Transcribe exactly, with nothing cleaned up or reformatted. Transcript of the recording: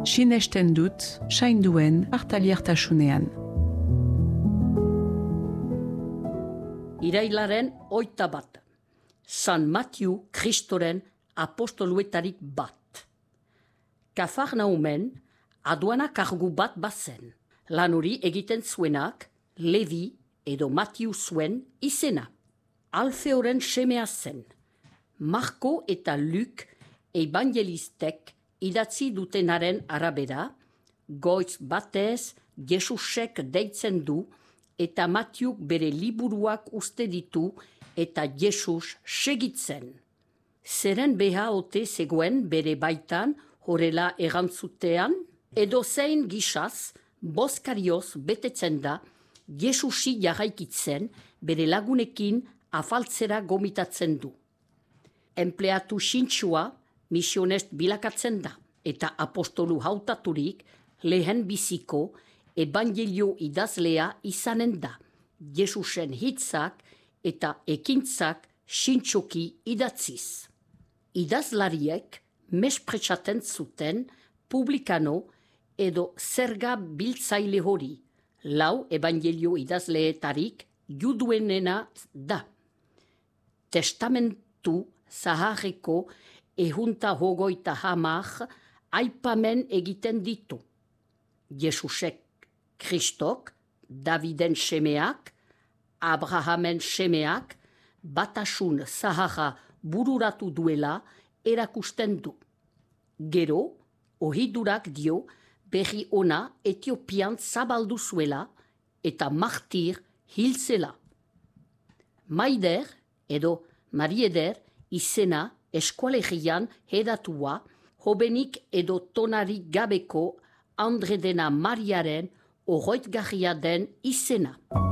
sinesten dut, sainduen hartaliertasunean. Irailaren oita bat. San Matiu Kristoren apostoluetarik bat. Kafarnaumen aduana kargu bat bazen. Lan hori egiten zuenak Levi edo Matiu zuen izena. Alfeoren semea zen. Marko eta Luk evangelistek idatzi dutenaren arabera, goiz batez Jesusek deitzen du eta Matiuk bere liburuak uste ditu eta Jesus segitzen. Zeren beha ote zegoen bere baitan horrela erantzutean, edo zein gisaz boskarioz betetzen da Jesusi jarraikitzen bere lagunekin afaltzera gomitatzen du. Empleatu sintsua misionest bilakatzen da eta apostolu hautaturik lehen biziko evangelio idazlea izanen da, Jesusen hitzak eta ekintzak sintsuki idatziz. Idazlariek mespretsaten zuten publikano edo zerga biltzaile hori, lau evangelio idazleetarik juduenena da. Testamentu zaharreko ehunta hogoita hamar aipamen egiten ditu. Jesusek Kristok, Daviden semeak, Abrahamen semeak, batasun zaharra bururatu duela erakusten du. Gero, ohidurak dio berri ona Etiopian zabaldu zuela eta martir hilzela. Maider edo Marieder izena eskualegian hedatua hobenik edo tonarik gabeko Andre dena Mariaren oroitgarria den izena.